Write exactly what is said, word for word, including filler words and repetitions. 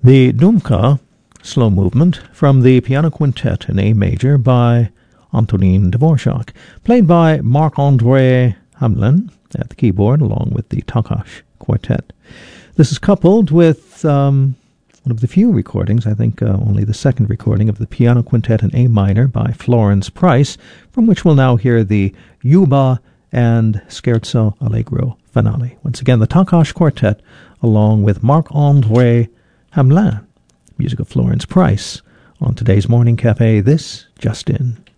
The Dumka slow movement from the Piano Quintet in A major by Antonin Dvorak, played by Marc-André Hamelin at the keyboard along with the Takash Quartet. This is coupled with um, one of the few recordings, I think uh, only the second recording, of the Piano Quintet in A minor by Florence Price, from which we'll now hear the Yuba and Scherzo Allegro finale. Once again, the Takash Quartet along with Marc-André Hamelin, music of Florence Price, on today's Morning Cafe, this just in.